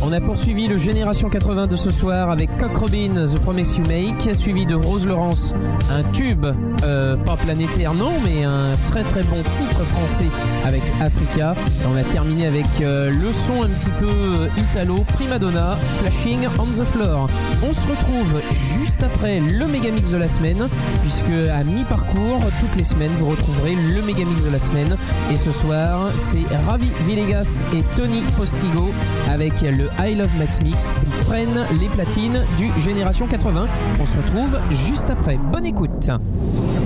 On a poursuivi le Génération 80 de ce soir avec Cock Robin, The Promise You Make, suivi de Rose Laurence, un tube, pas planétaire non, mais un très très bon titre français avec Africa. Et on a terminé avec le son un petit peu italo, Prima Donna, Flashing on the Floor. On se retrouve juste après le Megamix de la semaine, puisque à mi-parcours, toutes les semaines, vous retrouverez le Megamix de la semaine. Et ce soir, c'est Ravi Villegas et Tony Postigo avec le I Love Max Mix qui prennent les platines du Génération 80. On se retrouve juste après. Bonne écoute.